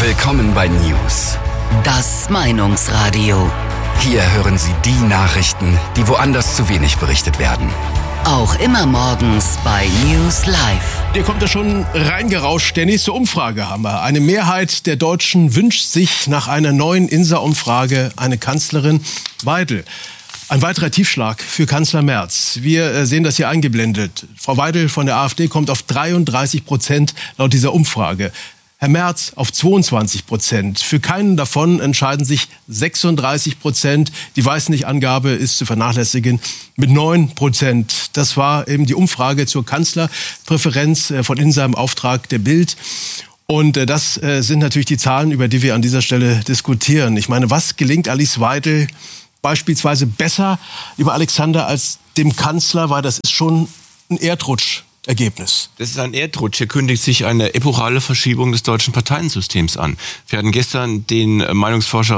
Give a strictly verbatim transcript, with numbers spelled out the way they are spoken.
Willkommen bei News. Das Meinungsradio. Hier hören Sie die Nachrichten, die woanders zu wenig berichtet werden. Auch immer morgens bei News Live. Hier kommt er schon reingerauscht. Der nächste Umfrage haben wir. Eine Mehrheit der Deutschen wünscht sich nach einer neuen I N S A-Umfrage eine Kanzlerin. Weidel. Ein weiterer Tiefschlag für Kanzler Merz. Wir sehen das hier eingeblendet. Frau Weidel von der AfD kommt auf dreiunddreißig Prozent laut dieser Umfrage. Herr Merz auf zweiundzwanzig Prozent. Für keinen davon entscheiden sich sechsunddreißig Prozent. Die Weiß-Nicht-Angabe ist zu vernachlässigen mit neun Prozent. Das war eben die Umfrage zur Kanzlerpräferenz von in seinem Auftrag der Bild. Und das sind natürlich die Zahlen, über die wir an dieser Stelle diskutieren. Ich meine, was gelingt Alice Weidel beispielsweise besser, lieber Alexander, als dem Kanzler? Weil das ist schon ein Erdrutsch. Ergebnis. Das ist ein Erdrutsch. Hier kündigt sich eine epochale Verschiebung des deutschen Parteiensystems an. Wir hatten gestern den Meinungsforscher